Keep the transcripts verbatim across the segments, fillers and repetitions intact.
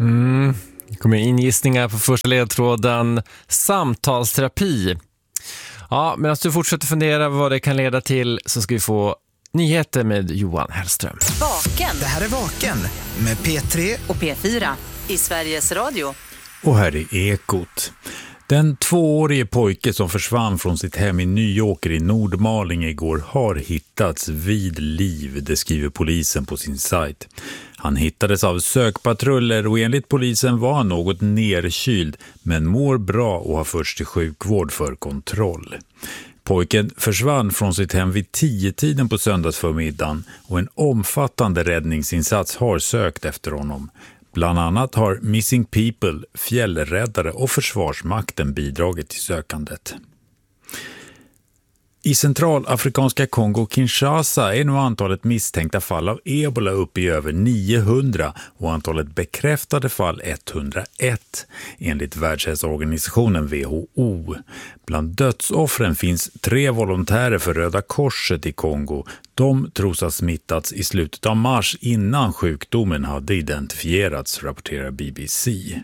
Mm. Det kommer in gissningar på första ledtråden. Samtalsterapi. Ja, medan du fortsätter fundera vad det kan leda till så ska vi få nyheter med Johan Hellström. Vaken. Det här är Vaken med P tre och P fyra i Sveriges Radio. Och här är Ekot. Den tvåårige pojke som försvann från sitt hem i Nyåker i Nordmaling igår har hittats vid liv, det skriver polisen på sin sajt. Han hittades av sökpatruller och enligt polisen var han något nerkyld men mår bra och har förts till sjukvård för kontroll. Pojken försvann från sitt hem vid tio-tiden på söndagsförmiddagen och en omfattande räddningsinsats har sökt efter honom. Bland annat har Missing People, fjällräddare och Försvarsmakten bidragit till sökandet. I centralafrikanska Kongo-Kinshasa är nu antalet misstänkta fall av ebola uppe i över niohundra och antalet bekräftade fall etthundraett enligt Världshälsoorganisationen W H O. Bland dödsoffren finns tre volontärer för Röda Korset i Kongo. De tros ha smittats i slutet av mars innan sjukdomen hade identifierats, rapporterar B B C.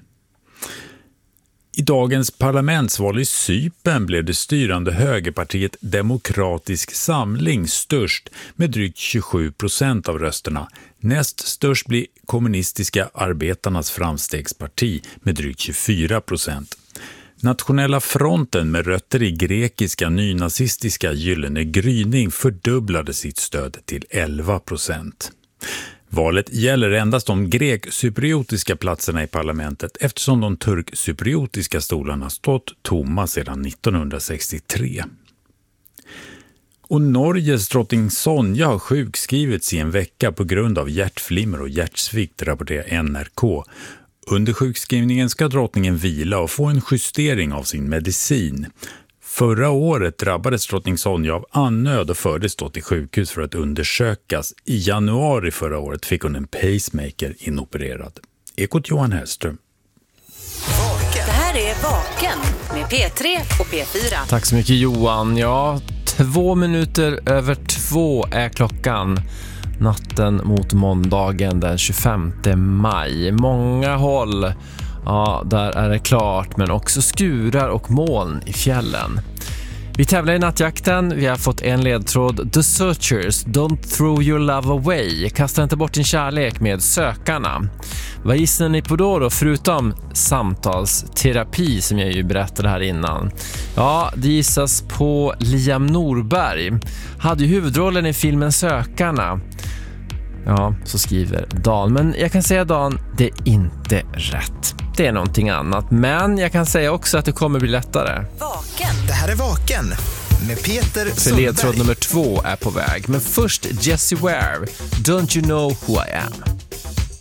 I dagens parlamentsval i Cypern blev det styrande högerpartiet Demokratisk Samling störst med drygt tjugosju procent av rösterna. Näst störst blir kommunistiska arbetarnas framstegsparti med drygt tjugofyra procent. Nationella fronten med rötter i grekiska nynazistiska Gyllene gryning fördubblade sitt stöd till elva procent. Valet gäller endast de grek-cypriotiska platserna i parlamentet eftersom de turk-cypriotiska stolarna stått tomma sedan nittonhundrasextiotre. Och Norges drottning Sonja har sjukskrivits i en vecka på grund av hjärtflimmer och hjärtsvikt, rapporterar N R K. Under sjukskrivningen ska drottningen vila och få en justering av sin medicin. Förra året drabbades drottning Sonja av andnöd och fördes då till sjukhus för att undersökas. I januari förra året fick hon en pacemaker inopererad. Ekot Johan Hellström. Det här är Vaken med P tre och P fyra. Tack så mycket Johan. Ja, två minuter över två är klockan. Natten mot måndagen den tjugofemte maj. Många håll, ja, där är det klart, men också skurar och moln i fjällen. Vi tävlar i nattjakten. Vi har fått en ledtråd. The Searchers, Don't Throw Your Love Away. Kasta inte bort din kärlek med Sökarna. Vad gissar ni på då då, förutom samtalsterapi som jag ju berättade här innan? Ja, det gissas på Liam Norberg. Hade ju huvudrollen i filmen Sökarna. Ja, så skriver Dan. Men jag kan säga Dan, det är inte rätt. Det är någonting annat. Men jag kan säga också att det kommer bli lättare. Vaken. Det här är Vaken med Peter För Sundberg. ledtråd nummer två är på väg. Men först Jessie Ware, Don't You Know Who I Am.